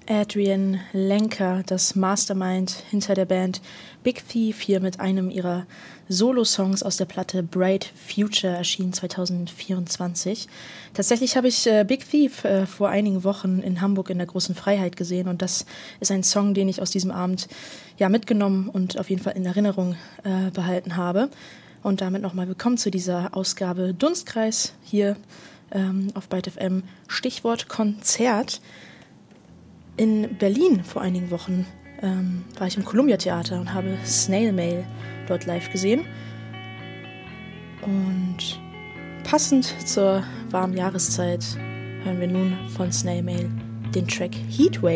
Adrian Lenker, das Mastermind hinter der Band Big Thief, hier mit einem ihrer Solo-Songs aus der Platte Bright Future, erschienen 2024. Tatsächlich habe ich Big Thief vor einigen Wochen in Hamburg in der Großen Freiheit gesehen und das ist ein Song, den ich aus diesem Abend mitgenommen und auf jeden Fall in Erinnerung behalten habe. Und damit nochmal willkommen zu dieser Ausgabe Dunstkreis hier auf Byte FM. Stichwort Konzert. In Berlin vor einigen Wochen war ich im Columbia Theater und habe Snail Mail dort live gesehen. Und passend zur warmen Jahreszeit hören wir nun von Snail Mail den Track Heatwave.